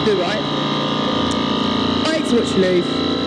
Do right. I like to watch you leave.